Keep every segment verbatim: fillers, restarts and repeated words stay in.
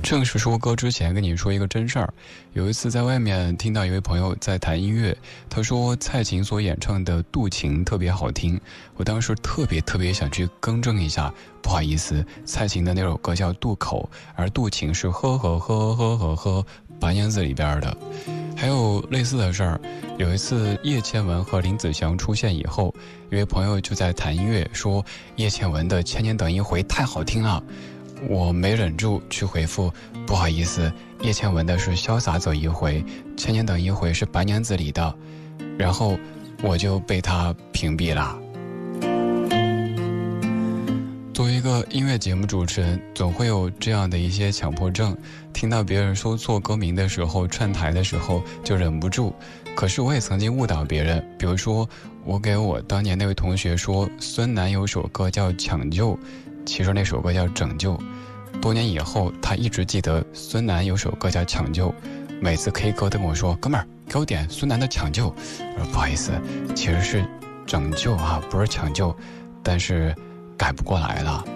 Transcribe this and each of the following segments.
正式说歌之前跟你说一个真事儿，有一次在外面听到一位朋友在谈音乐，他说蔡琴所演唱的《渡情》特别好听，我当时特别特别想去更正一下，不好意思，蔡琴的那首歌叫《渡口》，而《渡情》是呵呵呵呵呵呵白娘子里边的。还有类似的事儿，有一次叶倩文和林子祥出现以后，一位朋友就在谈音乐，说叶倩文的《千年等一回》太好听了。我没忍住去回复，不好意思，叶倩文的是潇洒走一回，千年等一回是白娘子里的，然后我就被他屏蔽了。作为一个音乐节目主持人，总会有这样的一些强迫症，听到别人说错歌名的时候，串台的时候就忍不住。可是我也曾经误导别人，比如说我给我当年那位同学说孙楠有首歌叫《抢救》，其实那首歌叫《拯救》。多年以后，他一直记得孙楠有首歌叫《抢救》，每次 K 歌都跟我说：“哥们儿，给我点孙楠的《抢救》。”我说：“不好意思，其实是拯救啊，不是抢救。”但是改不过来了。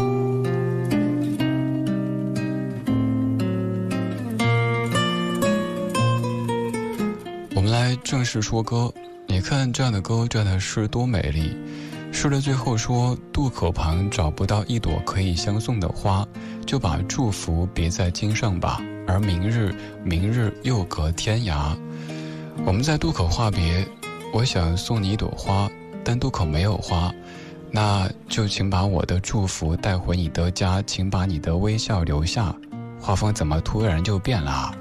我们来正式说歌，你看这样的歌，这样的诗多美丽。诗的最后说，渡口旁找不到一朵可以相送的花，就把祝福别在襟上吧，而明日明日又隔天涯。我们在渡口话别，我想送你一朵花，但渡口没有花，那就请把我的祝福带回你的家，请把你的微笑留下。画风怎么突然就变了？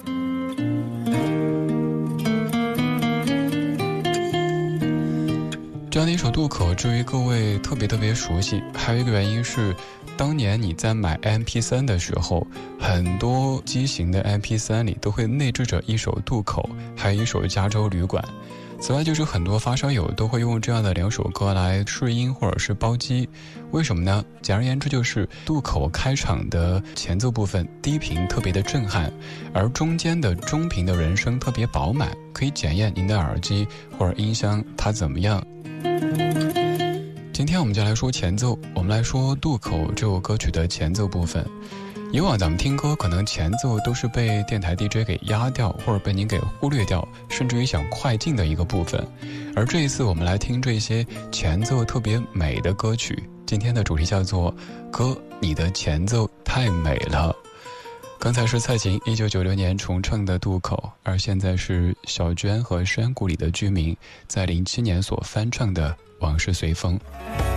这样的一首渡口，至于各位特别特别熟悉，还有一个原因是当年你在买 M P 三 的时候，很多机型的 M P 三 里都会内置着一首渡口，还有一首加州旅馆。此外，就是很多发烧友都会用这样的两首歌来试音或者是包机。为什么呢？简而言之，就是渡口开场的前奏部分低频特别的震撼，而中间的中频的人声特别饱满，可以检验您的耳机或者音箱它怎么样。今天我们就来说前奏，我们来说渡口这首歌曲的前奏部分。以往咱们听歌可能前奏都是被电台 D J 给压掉，或者被您给忽略掉，甚至于想快进的一个部分。而这一次我们来听这些前奏特别美的歌曲，今天的主题叫做歌你的前奏太美了。刚才是蔡琴一九九六年重唱的渡口，而现在是小娟和山谷里的居民在零七年所翻唱的往事随风。